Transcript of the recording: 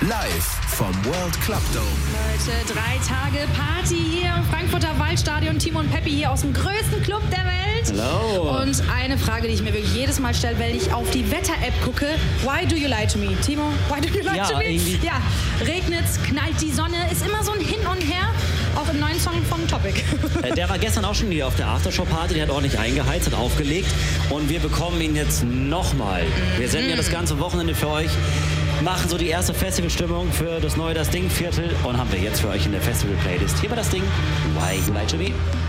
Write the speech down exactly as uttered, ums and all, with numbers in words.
Live vom World Club Dome. Leute, drei Tage Party hier im Frankfurter Waldstadion. Timo und Peppi hier aus dem größten Club der Welt. Hallo. Und eine Frage, die ich mir wirklich jedes Mal stelle, wenn ich auf die Wetter-App gucke. Why do you lie to me? Timo, why do you lie ja, to me? Irgendwie. Ja, regnet's, knallt die Sonne, ist immer so ein Hin und Her. Auch im neuen Song von Topic. Der war gestern auch schon hier auf der Aftershow-Party, der hat ordentlich eingeheizt, hat aufgelegt und wir bekommen ihn jetzt nochmal. Wir senden ja das ganze Wochenende für euch, machen so die erste Festivalstimmung für das neue Das Ding Viertel und haben wir jetzt für euch in der Festival-Playlist. Hier war Das Ding, Why You Lie to Me.